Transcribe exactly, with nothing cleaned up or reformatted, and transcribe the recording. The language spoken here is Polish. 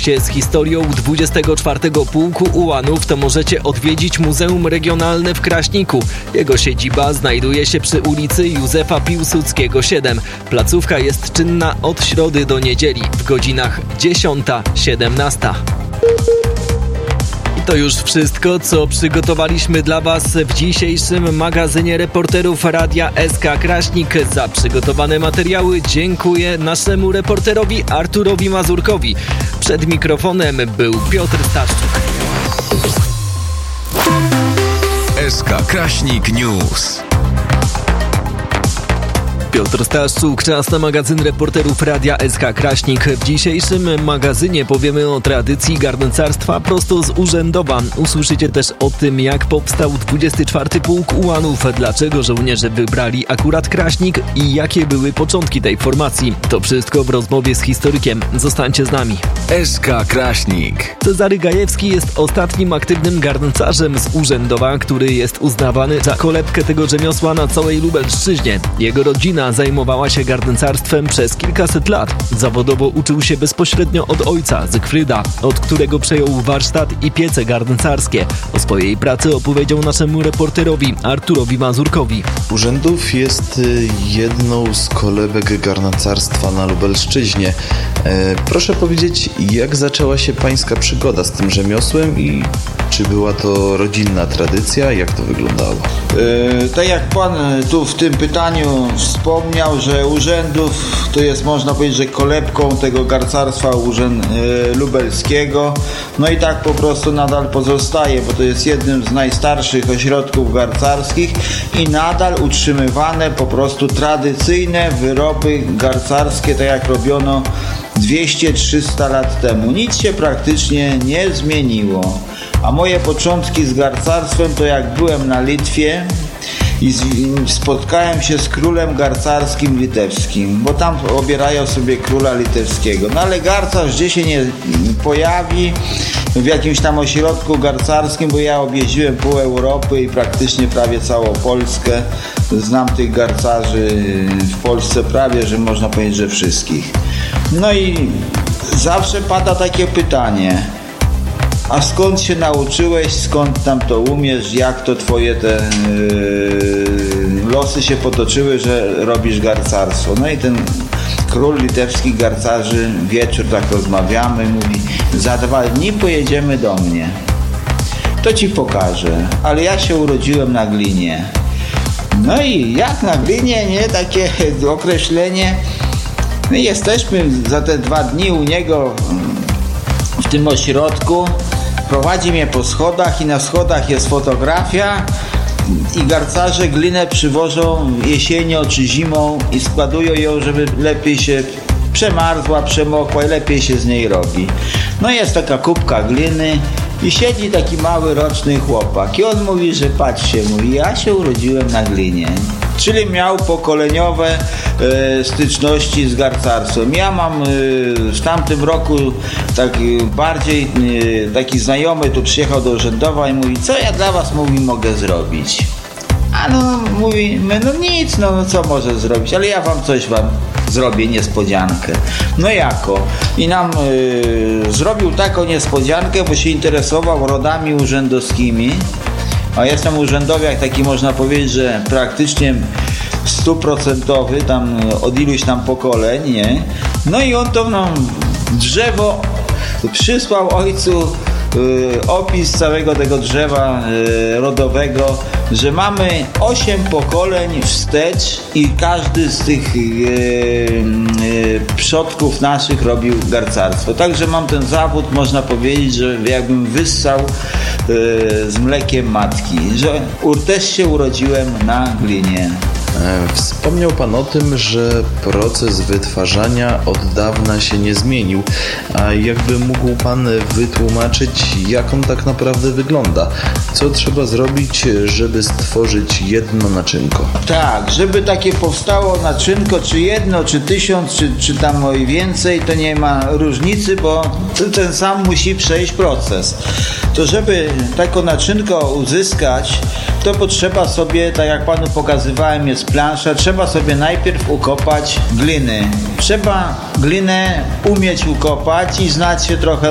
się z historią dwudziestego czwartego Pułku Ułanów, to możecie odwiedzić Muzeum Regionalne w Kraśniku. Jego siedziba znajduje się przy ulicy Józefa Piłsudskiego siedem. Placówka jest czynna od środy do niedzieli w godzinach dziesiąta siedemnasta. To już wszystko, co przygotowaliśmy dla Was w dzisiejszym magazynie reporterów Radia S K Kraśnik. Za przygotowane materiały dziękuję naszemu reporterowi Arturowi Mazurkowi. Przed mikrofonem był Piotr Staszczuk. S K Kraśnik News. Piotr Staszczuk, czas na magazyn reporterów Radia S K Kraśnik. W dzisiejszym magazynie powiemy o tradycji garncarstwa prosto z Urzędowa. Usłyszycie też o tym, jak powstał dwudziesty czwarty Pułk Ułanów, dlaczego żołnierze wybrali akurat Kraśnik i jakie były początki tej formacji. To wszystko w rozmowie z historykiem. Zostańcie z nami. S K Kraśnik. Cezary Gajewski jest ostatnim aktywnym garncarzem z Urzędowa, który jest uznawany za kolebkę tego rzemiosła na całej Lubelszczyźnie. Jego rodzina zajmowała się garncarstwem przez kilkaset lat. Zawodowo uczył się bezpośrednio od ojca, Zygfryda, od którego przejął warsztat i piece garncarskie. O swojej pracy opowiedział naszemu reporterowi Arturowi Mazurkowi. Urzędów jest jedną z kolebek garncarstwa na Lubelszczyźnie. E, proszę powiedzieć, jak zaczęła się pańska przygoda z tym rzemiosłem i czy była to rodzinna tradycja? Jak to wyglądało? E, tak jak pan tu w tym pytaniu wspomniał, że Urzędów to jest, można powiedzieć, że kolebką tego garncarstwa urzęd, e, lubelskiego. No i tak po prostu nadal pozostaje, bo to jest jednym z najstarszych ośrodków garncarskich i nadal utrzymywane po prostu tradycyjne wyroby garncarskie, tak jak robiono dwieście trzysta lat temu. Nic się praktycznie nie zmieniło. A moje początki z garncarstwem to jak byłem na Litwie i spotkałem się z królem garncarskim litewskim, bo tam obierają sobie króla litewskiego. No ale garncarz gdzie się nie pojawi w jakimś tam ośrodku garncarskim, bo ja objeździłem pół Europy i praktycznie prawie całą Polskę. Znam tych garncarzy w Polsce prawie, że można powiedzieć, że wszystkich. No i zawsze pada takie pytanie: a skąd się nauczyłeś, skąd tam to umiesz, jak to twoje te yy, losy się potoczyły, że robisz garncarstwo? No i ten król litewskich garncarzy, wieczór tak rozmawiamy, mówi: za dwa dni pojedziemy do mnie, to ci pokażę, ale ja się urodziłem na Glinie. No i jak na Glinie, nie? Takie określenie. No i jesteśmy za te dwa dni u niego w tym ośrodku. Prowadzi mnie po schodach i na schodach jest fotografia i garncarze glinę przywożą jesienią czy zimą i składują ją, żeby lepiej się przemarzła, przemokła i lepiej się z niej robi. No jest taka kubka gliny i siedzi taki mały roczny chłopak i on mówi, że patrzcie, mówi, ja się urodziłem na Glinie. Czyli miał pokoleniowe e, styczności z garncarstwem. Ja mam e, w tamtym roku taki bardziej e, taki znajomy tu przyjechał do Urzędowa i mówi: co ja dla was, mówi, mogę zrobić? A no mówi, my, no nic, no, no co może zrobić, ale ja wam coś wam zrobię, niespodziankę. No jako? I nam e, zrobił taką niespodziankę, bo się interesował rodami urzędowskimi. A jestem urzędowiak taki, można powiedzieć, że praktycznie stuprocentowy, tam od iluś tam pokoleń, nie? No i on to no, drzewo przysłał ojcu y, opis całego tego drzewa y, rodowego, że mamy osiem pokoleń wstecz i każdy z tych y, y, przodków naszych robił garncarstwo. Także mam ten zawód, można powiedzieć, że jakbym wyssał y, z mlekiem matki, że też się urodziłem na Glinie. Wspomniał Pan o tym, że proces wytwarzania od dawna się nie zmienił, a jakby mógł Pan wytłumaczyć, jak on tak naprawdę wygląda? Co trzeba zrobić, żeby stworzyć jedno naczynko? Tak, żeby takie powstało naczynko, czy jedno, czy tysiąc, czy, czy tam i więcej, to nie ma różnicy, bo ten sam musi przejść proces. To żeby taką naczynko uzyskać, to potrzeba sobie, tak jak Panu pokazywałem, jest plansza, trzeba sobie najpierw ukopać gliny. Trzeba glinę umieć ukopać i znać się trochę